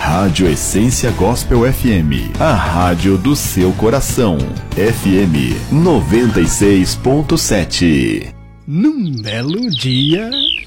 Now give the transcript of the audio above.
Rádio Essência Gospel FM, a rádio do seu coração. FM 96.7. Num belo dia,